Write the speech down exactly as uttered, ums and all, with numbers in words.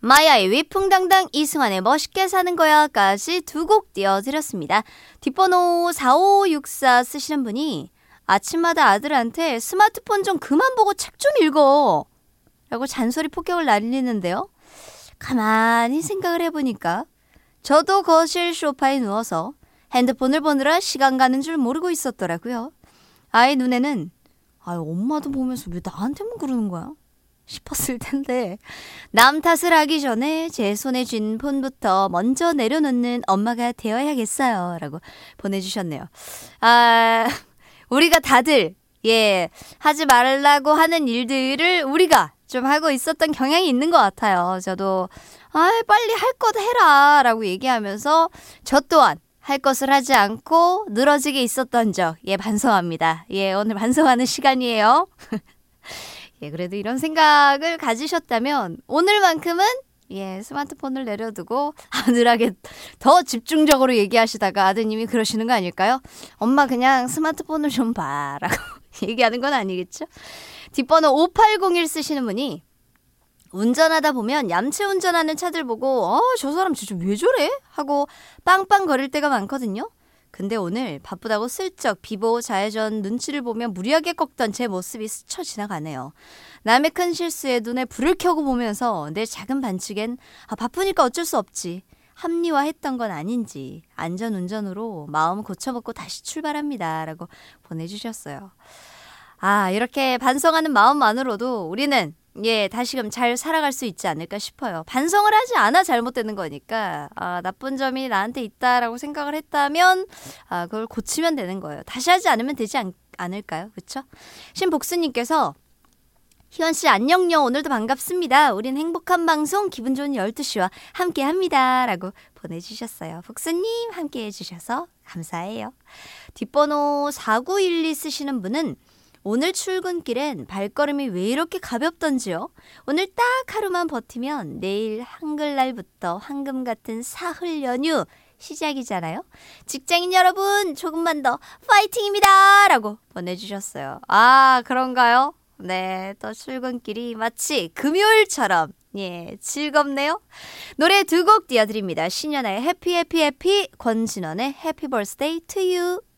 마야의 위풍당당, 이승환의 멋있게 사는 거야까지 두 곡 띄워드렸습니다. 뒷번호 사오육사 쓰시는 분이 아침마다 아들한테 스마트폰 좀 그만 보고 책 좀 읽어 라고 잔소리 폭격을 날리는데요. 가만히 생각을 해보니까 저도 거실 소파에 누워서 핸드폰을 보느라 시간 가는 줄 모르고 있었더라고요. 아이 눈에는 아유 엄마도 보면서 왜 나한테만 그러는 거야? 싶었을 텐데 남 탓을 하기 전에 제 손에 쥔 폰부터 먼저 내려놓는 엄마가 되어야겠어요 라고 보내주셨네요. 아 우리가 다들 예 하지 말라고 하는 일들을 우리가 좀 하고 있었던 경향이 있는 것 같아요. 저도 아 빨리 할 것 해라 라고 얘기하면서 저 또한 할 것을 하지 않고 늘어지게 있었던 적 예 반성합니다. 예 오늘 반성하는 시간이에요. 예, 그래도 이런 생각을 가지셨다면 오늘만큼은 예, 스마트폰을 내려두고 아들에게 더 집중적으로 얘기하시다가 아드님이 그러시는 거 아닐까요? 엄마 그냥 스마트폰을 좀 봐라고 얘기하는 건 아니겠죠? 뒷번호 오팔공일 쓰시는 분이 운전하다 보면 얌체 운전하는 차들 보고 어, 저 사람 진짜 왜 저래? 하고 빵빵 거릴 때가 많거든요. 근데 오늘 바쁘다고 슬쩍 비보 좌회전 눈치를 보며 무리하게 꺾던 제 모습이 스쳐 지나가네요. 남의 큰 실수에 눈에 불을 켜고 보면서 내 작은 반칙엔 아, 바쁘니까 어쩔 수 없지. 합리화했던 건 아닌지 안전운전으로 마음 고쳐먹고 다시 출발합니다. 라고 보내주셨어요. 아 이렇게 반성하는 마음만으로도 우리는 예, 다시금 잘 살아갈 수 있지 않을까 싶어요. 반성을 하지 않아 잘못되는 거니까 아, 나쁜 점이 나한테 있다라고 생각을 했다면 아, 그걸 고치면 되는 거예요. 다시 하지 않으면 되지 않, 않을까요? 그렇죠? 신복수님께서 희원씨 안녕요. 오늘도 반갑습니다. 우린 행복한 방송 기분 좋은 열두 시와 함께합니다. 라고 보내주셨어요. 복수님 함께해 주셔서 감사해요. 뒷번호 사구일이 쓰시는 분은 오늘 출근길엔 발걸음이 왜 이렇게 가볍던지요? 오늘 딱 하루만 버티면 내일 한글날부터 황금 같은 사흘 연휴 시작이잖아요. 직장인 여러분 조금만 더 파이팅입니다 라고 보내주셨어요. 아 그런가요? 네, 또 출근길이 마치 금요일처럼 예 즐겁네요. 노래 두 곡 띄워드립니다. 신연아의 해피 해피 해피, 권진원의 해피 벌스데이 투 유.